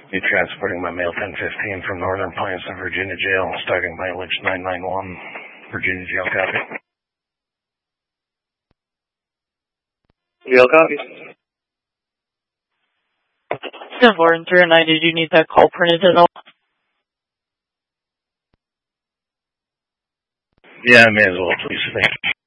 Be transporting my mail 1015 from Northern Pines to Virginia Jail, starting mileage 991, Virginia Jail copy. Jail copy. 10-4 and 309, did you need that call printed at all? Yeah, I may as well, please. Thank you.